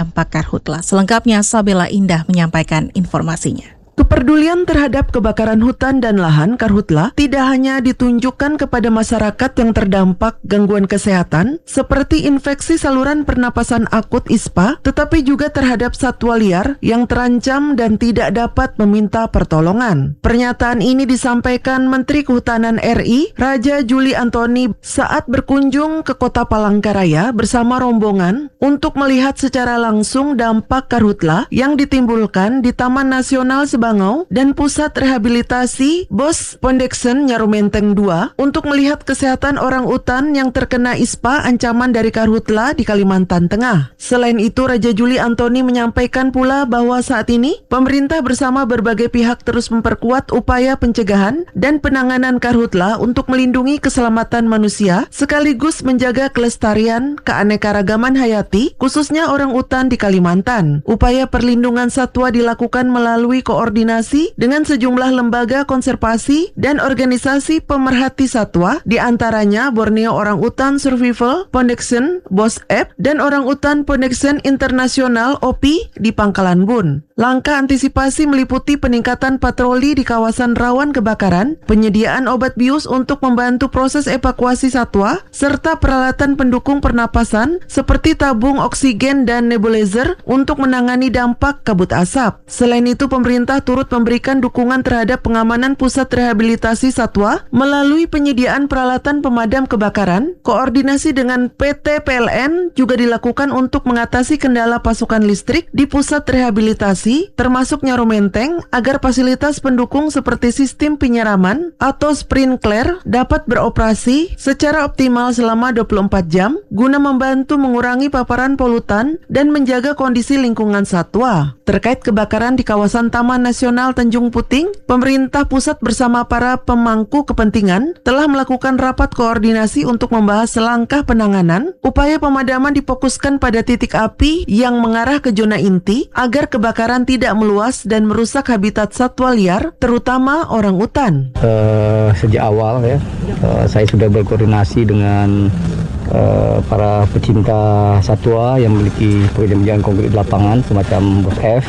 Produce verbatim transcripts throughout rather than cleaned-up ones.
dampak karhutla. Selengkapnya Sabela Indah menyampaikan informasinya. Kepedulian terhadap kebakaran hutan dan lahan karhutla tidak hanya ditunjukkan kepada masyarakat yang terdampak gangguan kesehatan seperti infeksi saluran pernapasan akut I S P A, tetapi juga terhadap satwa liar yang terancam dan tidak dapat meminta pertolongan. Pernyataan ini disampaikan Menteri Kehutanan R I, Raja Juli Antoni, saat berkunjung ke Kota Palangkaraya bersama rombongan untuk melihat secara langsung dampak karhutla yang ditimbulkan di Taman Nasional Bangau dan Pusat Rehabilitasi Bos Pondeksen Nyaru Menteng dua untuk melihat kesehatan orang utan yang terkena I S P A ancaman dari karhutla di Kalimantan Tengah. Selain itu, Raja Juli Antoni menyampaikan pula bahwa saat ini pemerintah bersama berbagai pihak terus memperkuat upaya pencegahan dan penanganan karhutla untuk melindungi keselamatan manusia sekaligus menjaga kelestarian keanekaragaman hayati khususnya orang utan di Kalimantan. Upaya perlindungan satwa dilakukan melalui koordinasi koordinasi dengan sejumlah lembaga konservasi dan organisasi pemerhati satwa, di antaranya Borneo Orang Utan Survival Pondeksen Bos Ep dan Orang Utan Pondeksen Internasional O P I di Pangkalan Bun. Langkah antisipasi meliputi peningkatan patroli di kawasan rawan kebakaran, penyediaan obat bius untuk membantu proses evakuasi satwa, serta peralatan pendukung pernapasan seperti tabung oksigen dan nebulizer untuk menangani dampak kabut asap. Selain itu, pemerintah turut memberikan dukungan terhadap pengamanan pusat rehabilitasi satwa melalui penyediaan peralatan pemadam kebakaran. Koordinasi dengan P T P L N juga dilakukan untuk mengatasi kendala pasokan listrik di pusat rehabilitasi, termasuk Nyaru Menteng, agar fasilitas pendukung seperti sistem penyiraman atau sprinkler dapat beroperasi secara optimal selama dua puluh empat jam guna membantu mengurangi paparan polutan dan menjaga kondisi lingkungan satwa. Terkait kebakaran di kawasan Taman Nasional Tanjung Puting, pemerintah pusat bersama para pemangku kepentingan telah melakukan rapat koordinasi untuk membahas langkah penanganan. Upaya pemadaman difokuskan pada titik api yang mengarah ke zona inti agar kebakaran tidak meluas dan merusak habitat satwa liar, terutama orang utan. Uh, sejak awal ya, uh, saya sudah berkoordinasi dengan uh, para pecinta satwa yang memiliki pekerjaan konkret di lapangan semacam Bos F.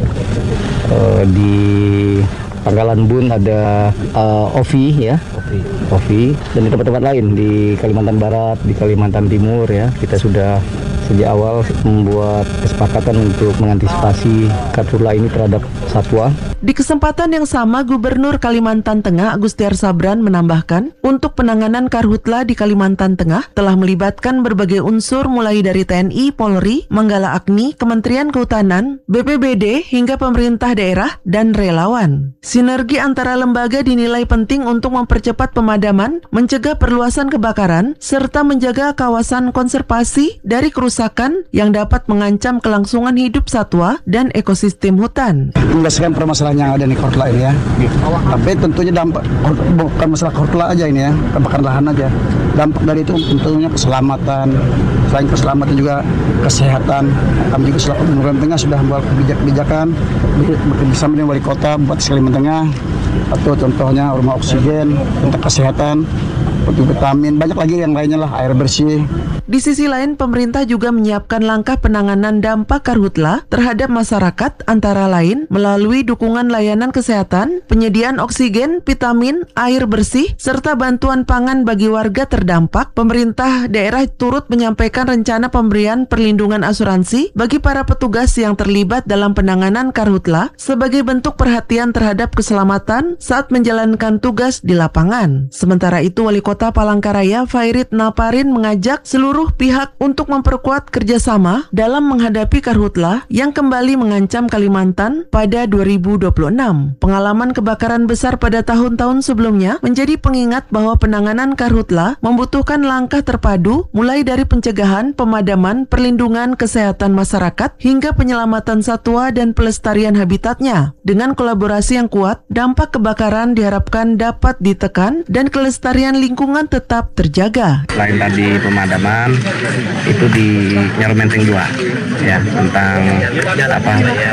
Uh, di Pangkalan Bun ada uh, O V I ya, O V I, dan di tempat-tempat lain di Kalimantan Barat, di Kalimantan Timur ya, kita sudah sejak awal membuat kesepakatan untuk mengantisipasi karhutla ini terhadap satwa. Di kesempatan yang sama, Gubernur Kalimantan Tengah Agustiar Sabran menambahkan, untuk penanganan karhutla di Kalimantan Tengah telah melibatkan berbagai unsur mulai dari T N I, Polri, Manggala Agni, Kementerian Kehutanan, B P B D, hingga pemerintah daerah dan relawan. Sinergi antara lembaga dinilai penting untuk mempercepat pemadaman, mencegah perluasan kebakaran, serta menjaga kawasan konservasi dari kerusakan yang dapat mengancam kelangsungan hidup satwa dan ekosistem hutan. Menyelesaikan permasalahan yang ada di karhutla ini ya. Tapi tentunya dampak bukan masalah karhutla aja ini ya, kebakaran lahan aja. Dampak dari itu tentunya keselamatan, selain keselamatan juga kesehatan. Kami juga selaku Kalimantan Tengah sudah membuat kebijakan bersama dengan wali kota buat Kalimantan Tengah, atau contohnya rumah oksigen untuk kesehatan, untuk vitamin, banyak lagi yang lainnya lah, air bersih. Di sisi lain, pemerintah juga menyiapkan langkah penanganan dampak karhutla terhadap masyarakat, antara lain melalui dukungan layanan kesehatan, penyediaan oksigen, vitamin, air bersih, serta bantuan pangan bagi warga terdampak. Pemerintah daerah turut menyampaikan rencana pemberian perlindungan asuransi bagi para petugas yang terlibat dalam penanganan karhutla sebagai bentuk perhatian terhadap keselamatan saat menjalankan tugas di lapangan. Sementara itu, Wali Kota Palangkaraya Fairit Naparin mengajak seluruh pihak untuk memperkuat kerjasama dalam menghadapi karhutla yang kembali mengancam Kalimantan pada dua ribu dua puluh enam. Pengalaman kebakaran besar pada tahun-tahun sebelumnya menjadi pengingat bahwa penanganan karhutla membutuhkan langkah terpadu mulai dari pencegahan, pemadaman, perlindungan kesehatan masyarakat, hingga penyelamatan satwa dan pelestarian habitatnya. Dengan kolaborasi yang kuat, dampak kebakaran diharapkan dapat ditekan dan kelestarian lingkungan tetap terjaga. Selain tadi pemadaman, itu di Nyaru Menteng dua ya, tentang apa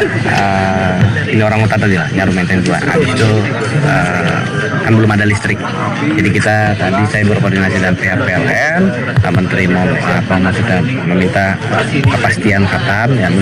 uh, ini orang utan tadi lah, Nyaru Menteng dua. Habis itu uh, kan belum ada listrik, jadi kita tadi saya berkoordinasi dengan pihak P L N, Menteri mau apa sudah meminta kepastian kapan ya.